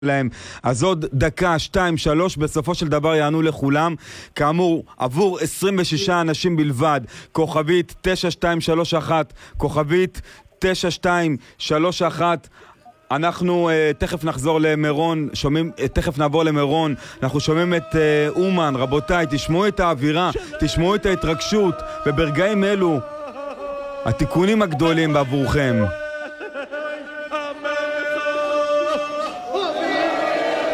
להם. אז עוד דקה, 2, 3, בסופו של דבר יענו לכולם. כאמור, עבור 26 אנשים בלבד, כוכבית 9231, כוכבית 9231. אנחנו תכף נחזור למירון, תכף נעבור למירון. אנחנו שומעים את אומן. רבותיי, תשמעו את האווירה, תשמעו את ההתרגשות, וברגעים אלו התיקונים הגדולים בעבורכם.